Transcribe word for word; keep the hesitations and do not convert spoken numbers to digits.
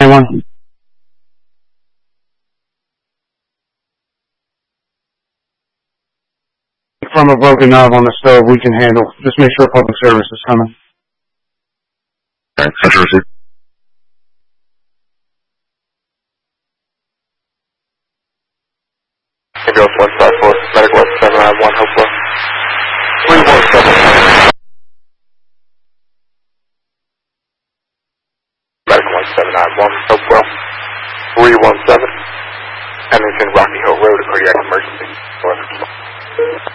Anyone? From a broken knob on the stove we can handle. Just make sure public service is coming. Alright, Central receive. Ambulance one five four, medic one seven nine one, Hopewell. three one seven. Medic one seven nine one, Hopewell. three one seven.